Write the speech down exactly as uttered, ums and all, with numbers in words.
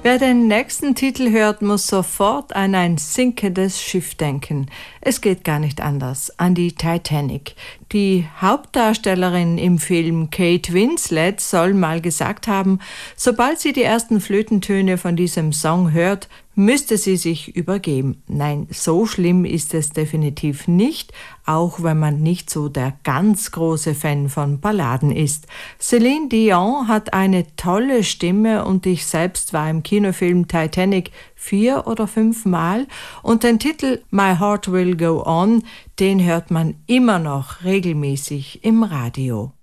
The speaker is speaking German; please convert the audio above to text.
Wer den nächsten Titel hört, muss sofort an ein sinkendes Schiff denken. Es geht gar nicht anders, an die Titanic. Die Hauptdarstellerin im Film, Kate Winslet, soll mal gesagt haben, sobald sie die ersten Flötentöne von diesem Song hört, müsste sie sich übergeben. Nein, so schlimm ist es definitiv nicht, auch wenn man nicht so der ganz große Fan von Balladen ist. Celine Dion hat eine tolle Stimme und ich selbst war im Kinofilm Titanic vier oder fünf Mal und den Titel My Heart Will Go On, den hört man immer noch regelmäßig im Radio.